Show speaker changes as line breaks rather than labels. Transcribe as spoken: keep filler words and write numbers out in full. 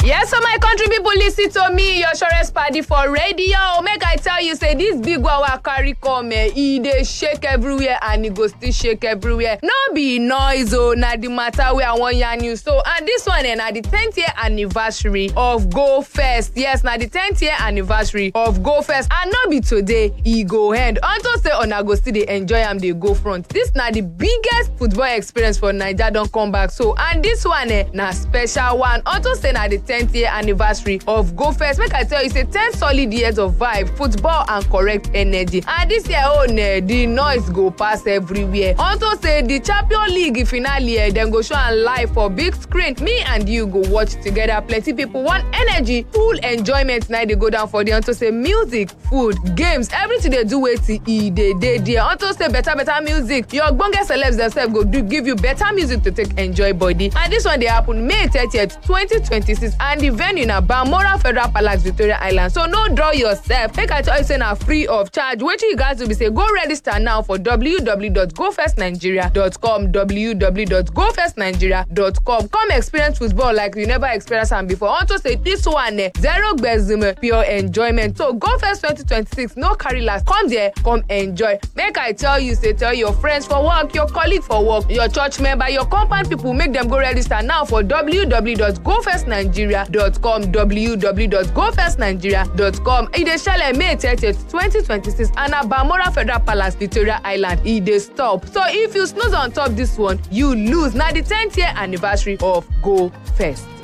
Yes, so my country people listen to me, your surest party for radio. Make I tell you, say this big one will carry come, eh, e dey shake everywhere and e go still shake everywhere. No be noise, oh, na the matter where I want yarn you. So, and this one, eh, na the tenth year anniversary of Go Fest. Yes, na the tenth year anniversary of Go Fest. And not be today, e go end. Unto say on go still dey enjoy am, dey go front. This na the biggest football experience for Naija don come back. So, and this one, eh, na special one. Unto say na the tenth year anniversary of Go Fest. Make I tell you, say ten solid years of vibe, football and correct energy. And this year own, eh, the noise go pass everywhere. Unto say the Champions League finale, eh, dem go show am live for big screen. Me and you go watch together. Plenty people want energy, full enjoyment. Now they go down for the unto say music, food, games, everything they do wetin e dey dey there. Unto say better better music. Your ogbonge celebs themselves go do give you better music to take enjoy body. And this one they happen May thirtieth, twenty twenty-six, and the venue na Balmoral Federal Palace, Victoria Island. So no draw yourself. Make I tell you say na free of charge. Wetin you guys will be say go register now for w w w dot go fest nigeria dot com w w w dot go fest nigeria dot com. Come experience football like you never experienced am before. Unto say this one eh, zero gbezime, pure enjoyment. So Go Fest twenty twenty-six, no carry last. Come there, come enjoy. Make I tell you, say tell your friends for work, your colleague for work, your church member, your compound people, make them go register now for w w w dot go fest nigeria dot com w w w dot go fest nigeria dot com. E dey shele May thirtieth, twenty twenty-six, and na Balmoral Federal Palace, Victoria Island. E dey stop. So if you snooze on top this one, you lose. Na the tenth year anniversary of Go Fest.